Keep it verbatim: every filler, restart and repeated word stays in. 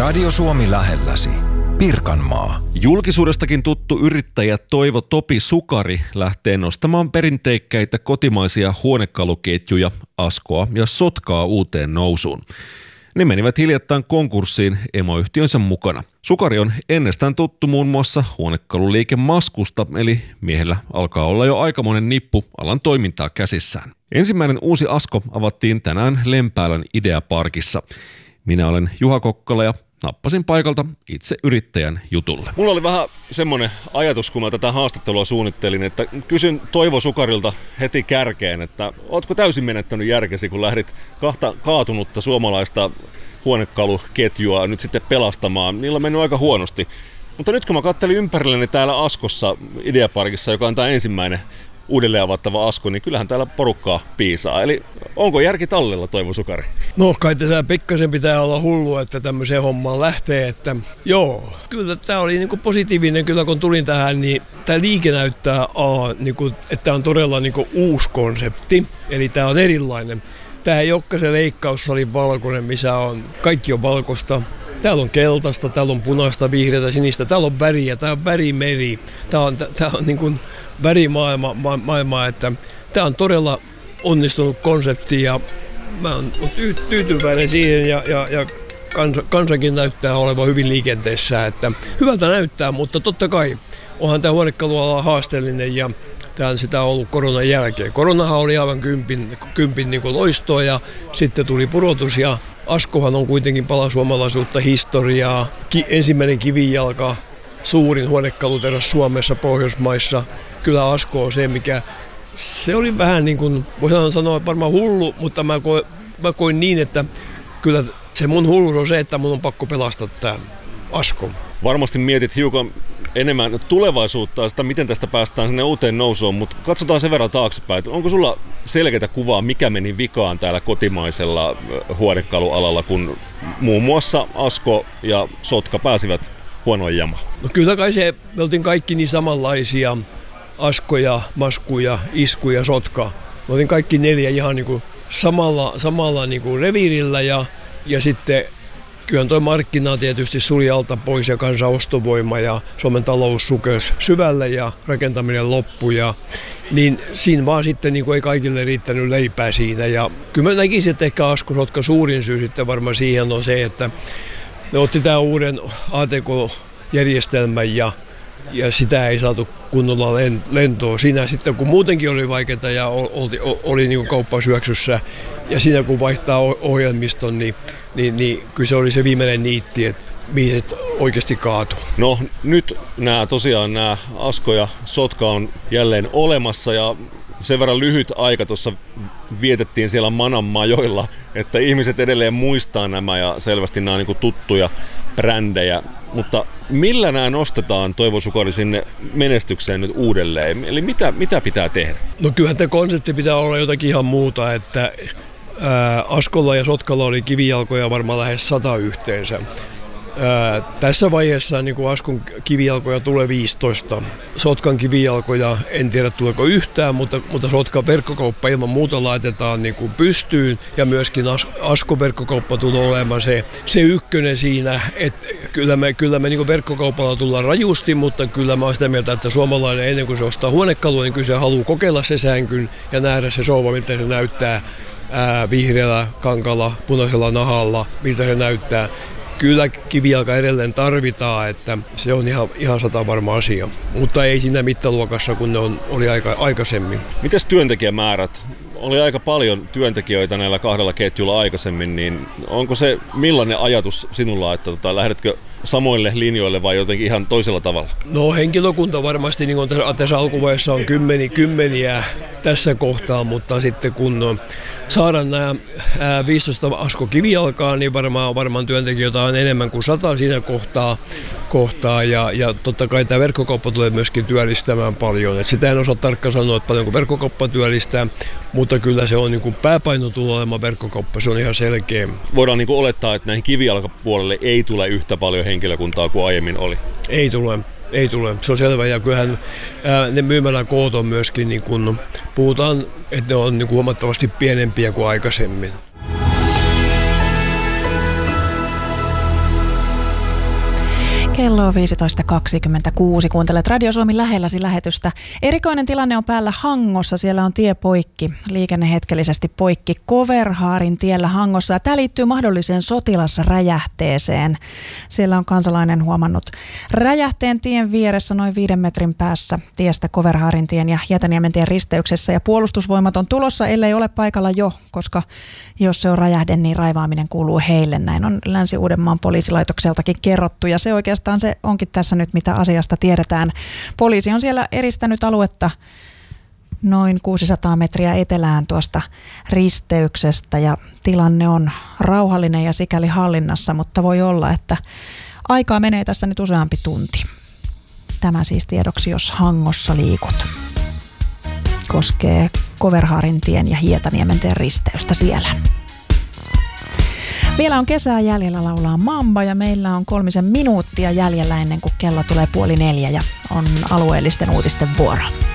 Radio Suomi lähelläsi. Pirkanmaa. Julkisuudestakin tuttu yrittäjä Toivo Topi Sukari lähtee nostamaan perinteikkäitä kotimaisia huonekaluketjuja, Askoa ja Sotkaa uuteen nousuun. Ne menivät hiljattain konkurssiin emoyhtiönsä mukana. Sukari on ennestään tuttu muun muassa huonekaluliike Maskusta, eli miehellä alkaa olla jo aikamoinen nippu alan toimintaa käsissään. Ensimmäinen uusi Asko avattiin tänään Lempäälän Ideaparkissa. Minä olen Juha Kokkala ja nappasin paikalta itse yrittäjän jutulle. Mulla oli vähän semmoinen ajatus, kun mä tätä haastattelua suunnittelin, että kysyn Toivo Sukarilta heti kärkeen, että ootko täysin menettänyt järkesi, kun lähdit kahta kaatunutta suomalaista huonekaluketjua nyt sitten pelastamaan. Niillä on mennyt aika huonosti. Mutta nyt kun mä kattelin ympärilleni täällä Askossa, Ideaparkissa, joka on tämä ensimmäinen uudelleen avattava Asko, niin kyllähän täällä porukkaa piisaa. Eli onko järki tallella, Toivo Sukari? No kai tässä pikkasen pitää olla hullu, että tämmöiseen hommaan lähtee, että joo. Kyllä tämä oli niinku positiivinen, kyllä kun tulin tähän, niin tämä liike näyttää, a, niinku, että tämä on todella niinku uusi konsepti, eli tämä on erilainen. Tämä ei olekaan se leikkaussalin valkoinen, missä on, kaikki on valkoista. Täällä on keltaista, täällä on punaista, vihreätä, sinistä, täällä on väriä, tää on värimeri. Tää on, tää on niin kuin värimaailma, ma, maailma, että tää on todella onnistunut konsepti ja mä oon tyytyväinen siihen ja, ja, ja kansa, kansakin näyttää olevan hyvin liikenteessä, että hyvältä näyttää, mutta totta kai onhan tää huonekaluala haasteellinen ja tämä on sitä ollut koronan jälkeen. Koronahan oli aivan kympin, kympin niin kuin loistoa ja sitten tuli pudotus ja Askohan on kuitenkin pala suomalaisuutta historiaa. Ki- ensimmäinen kivijalka, suurin huonekaluteräs Suomessa, Pohjoismaissa. Kyllä Asko on se, mikä se oli vähän niin kuin, voidaan sanoa varmaan hullu, mutta mä koin, mä koin niin, että kyllä se mun hulluus on se, että mun on pakko pelastaa tämä Asko. Varmasti mietit hiukan enemmän tulevaisuutta ja sitä, miten tästä päästään sinne uuteen nousuun, mutta katsotaan sen verran taaksepäin. Onko sulla selkeää kuvaa, mikä meni vikaan täällä kotimaisella huonekalualalla, kun muun muassa Asko ja Sotka pääsivät huonoon jamaan? No kyllä kai se, me oltiin kaikki niin samanlaisia, Askoja, Maskuja, Iskuja, Sotka. Me oltiin kaikki neljä ihan niin kuin samalla, samalla niin kuin reviirillä ja, ja sitten kyllä tuo markkina tietysti suli alta pois ja kansan ostovoima ja Suomen talous sukelsi syvälle ja rakentaminen loppui. Ja, niin siinä vaan sitten niin kuin ei kaikille riittänyt leipää siinä. Ja kyllä mä näkisin, että ehkä Asko Sotka suurin syy sitten varmaan siihen on se, että ne otti tämän uuden A T K-järjestelmän ja, ja sitä ei saatu kunnolla lentoa. Siinä sitten kun muutenkin oli vaikeaa ja oli, oli niin kuin kauppasyöksyssä ja siinä kun vaihtaa ohjelmiston, niin Niin, niin kyllä se oli se viimeinen niitti, että mihin oikeasti kaatui. No nyt nämä tosiaan nämä Asko ja Sotka on jälleen olemassa ja sen verran lyhyt aika tuossa vietettiin siellä Mananmajoilla, että ihmiset edelleen muistaa nämä ja selvästi nämä on niin kuin tuttuja brändejä. Mutta millä nämä nostetaan, Toivo Sukari, sinne menestykseen nyt uudelleen? Eli mitä, mitä pitää tehdä? No kyllähän tämä konsepti pitää olla jotakin ihan muuta, että Ää, Askolla ja Sotkalla oli kivijalkoja varmaan lähes sata yhteensä. Ää, tässä vaiheessa niin kuin Askon kivijalkoja tulee viisitoista. Sotkan kivijalkoja en tiedä tuleeko yhtään, mutta, mutta Sotkan verkkokauppa ilman muuta laitetaan niin kuin pystyyn. Ja myöskin As, Askon verkkokauppa tulee olemaan se, se ykkönen siinä. Että kyllä me, kyllä me niin kuin verkkokaupalla tullaan rajusti, mutta kyllä mä oon sitä mieltä, että suomalainen ennen kuin se ostaa huonekalua, niin kyllä se haluaa kokeilla se sänkyn ja nähdä se souva, miltä se näyttää. Ää, vihreällä kankalla, punaisella nahalla, miltä se näyttää. Kyllä kivijalka edelleen tarvitaan, että se on ihan, ihan sata varma asia, mutta ei siinä mittaluokassa, kun ne on, oli aika, aikaisemmin. Mites työntekijämäärät? Oli aika paljon työntekijöitä näillä kahdella ketjulla aikaisemmin, niin onko se millainen ajatus sinulla, että tota, lähdetkö samoille linjoille vai jotenkin ihan toisella tavalla? No henkilökunta varmasti niin tässä, tässä alkuvaiheessa on kymmeni, kymmeniä tässä kohtaa, mutta sitten kun saadaan nämä viisitoista Asko kivijalkaa, niin varmaan, varmaan työntekijöitä on enemmän kuin sata siinä kohtaa, kohtaa ja, ja totta kai tämä verkkokauppa tulee myöskin työllistämään paljon. Et sitä en osaa tarkkaan sanoa, että paljonko verkkokauppa työllistää, mutta kyllä se on niin kuin pääpaino tulee olemaan verkkokauppa, se on ihan selkeä. Voidaan niin kuin olettaa, että näihin kivijalkapuolelle ei tule yhtä paljon henkilökuntaa kuin aiemmin oli? Ei tule. Ei tule, se on selvä ja kyllähän ää, ne myymäläkoot on myöskin, niin kun puhutaan, että ne on niin kun huomattavasti pienempiä kuin aikaisemmin. Kello on viisitoista kaksikymmentäkuusi. Kuuntelet Radio Suomi lähelläsi lähetystä. Erikoinen tilanne on päällä Hangossa. Siellä on tie poikki, liikenne hetkellisesti poikki Koverhaarin tiellä Hangossa. Tämä liittyy mahdolliseen sotilasräjähteeseen. Siellä on kansalainen huomannut räjähteen tien vieressä noin viiden metrin päässä tiestä Koverhaarin tien ja Hietaniemen tien risteyksessä. Ja puolustusvoimat on tulossa, ellei ole paikalla jo, koska jos se on räjähde, niin raivaaminen kuuluu heille. Näin on Länsi-Uudenmaan poliisilaitokseltakin kerrottu ja se oikeastaan se onkin tässä nyt, mitä asiasta tiedetään. Poliisi on siellä eristänyt aluetta noin kuusisataa metriä etelään tuosta risteyksestä ja tilanne on rauhallinen ja sikäli hallinnassa, mutta voi olla, että aikaa menee tässä nyt useampi tunti. Tämä siis tiedoksi, jos Hangossa liikut. Koskee Koverhaarin tien ja Hietaniemen tien risteystä siellä. Vielä on kesää jäljellä, laulaa Mamba ja meillä on kolmisen minuuttia jäljellä ennen kuin kello tulee puoli neljä ja on alueellisten uutisten vuoro.